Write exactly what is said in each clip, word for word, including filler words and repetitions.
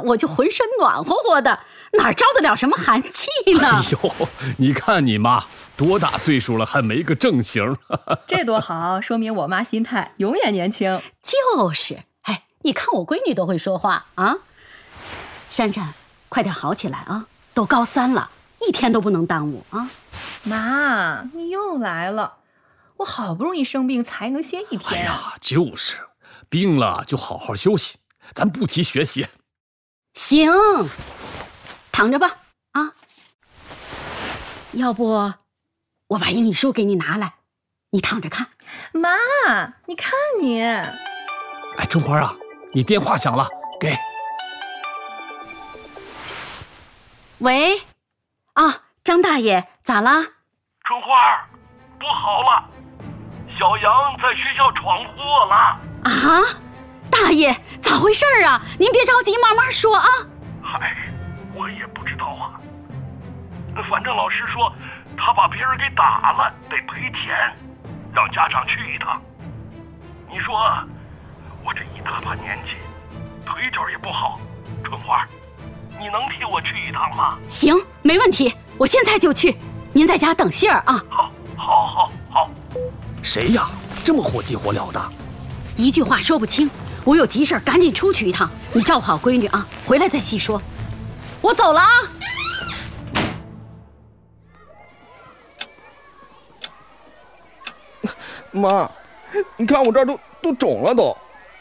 我就浑身暖和和的，哪招得了什么寒气呢？ 哎呦，你看你妈多大岁数了，还没个正形。 这多好，说明我妈心态永远年轻。 就是，哎，你看我闺女都会说话啊。珊珊，快点好起来啊！都高三了，一天都不能耽误啊。 妈，你又来了，我好不容易生病才能歇一天。 哎呀，就是，病了就好好休息，咱不提学习。 行，躺着吧啊。要不我把英语书给你拿来，你躺着看。 妈，你看你。 哎，春花啊，你电话响了，给。 喂，啊，张大爷，咋啦？ 春花，不好了，小杨在学校闯祸了。 啊，大爷，咋回事啊？您别着急，慢慢说啊。 嗨，我也不知道啊，反正老师说他把别人给打了，得赔钱，让家长去一趟。你说我这一大把年纪，腿脚也不好，春花，你能替我去一趟吗？ 行，没问题，我现在就去。您在家等信儿啊。 好，好，好，好。 谁呀？这么火急火燎的？ 一句话说不清，我有急事赶紧出去一趟。你照顾好闺女啊，回来再细说。我走了啊。 妈，你看我这儿都都肿了都。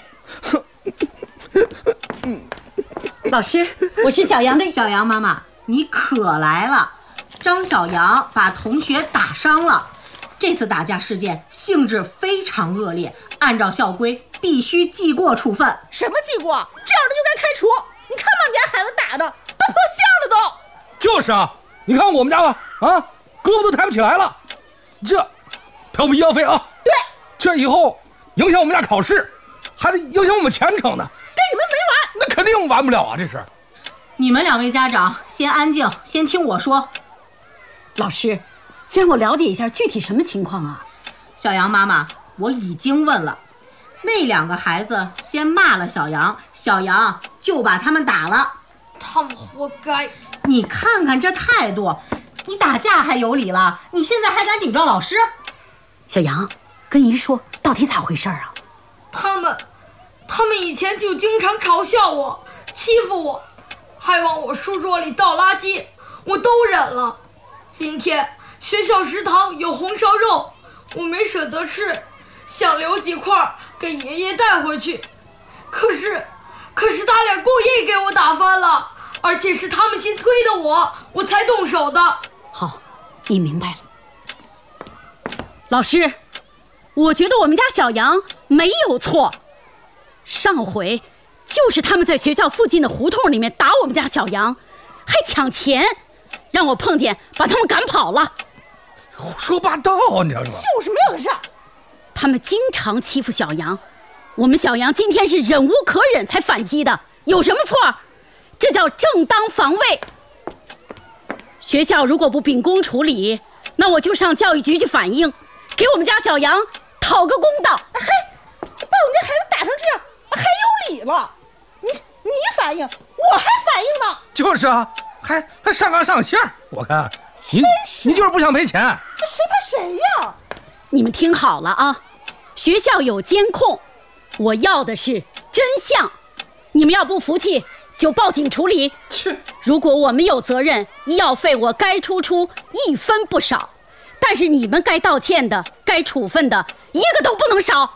老师，我是小杨的。 小杨妈妈，你可来了。张小杨把同学打伤了，这次打架事件性质非常恶劣，按照校规必须记过处分。 什么记过？这样的就该开除。你看把你家孩子打的都破相了都。 就是啊，你看我们家吧，啊，胳膊都抬不起来了，这赔我们医药费啊。 对， 这以后影响我们家考试，还得影响我们前程呢。 跟你们没完。 那肯定完不了啊，这是。 你们两位家长先安静，先听我说。 老师，先让我了解一下具体什么情况啊？ 小杨妈妈，我已经问了，那两个孩子先骂了小杨，小杨就把他们打了。 他们活该。 你看看这态度，你打架还有理了，你现在还敢顶撞老师？ 小杨，跟姨说到底咋回事啊？ 他们他们以前就经常嘲笑我，欺负我，还往我书桌里倒垃圾，我都忍了。今天学校食堂有红烧肉，我没舍得吃，想留几块给爷爷带回去。可是可是他俩故意给我打翻了，而且是他们先推的我，我才动手的。 好，你明白了。老师，我觉得我们家小杨没有错，上回就是他们在学校附近的胡同里面打我们家小杨，还抢钱，让我碰见把他们赶跑了。 胡说八道，你知道吗？ 就是没有的事儿。 他们经常欺负小杨，我们小杨今天是忍无可忍才反击的，有什么错？这叫正当防卫。学校如果不秉公处理，那我就上教育局去反映，给我们家小杨讨个公道。 嘿，把我们家孩子打成这样，还有理了？你你反应，我还反应呢。 就是啊，还还上纲上线，我看你你就是不想赔钱。 这谁怕谁呀？ 你们听好了啊，学校有监控，我要的是真相。你们要不服气，就报警处理。如果我们有责任，医药费我该出出一分不少，但是你们该道歉的、该处分的，一个都不能少。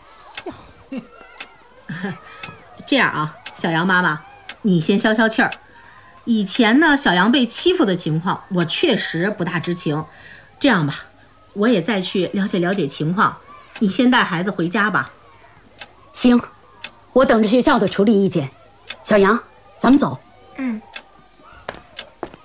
这样啊，小杨妈妈，你先消消气儿。以前呢，小杨被欺负的情况，我确实不大知情。这样吧，我也再去了解了解情况。你先带孩子回家吧。 行，我等着学校的处理意见。小杨，咱们走。 嗯。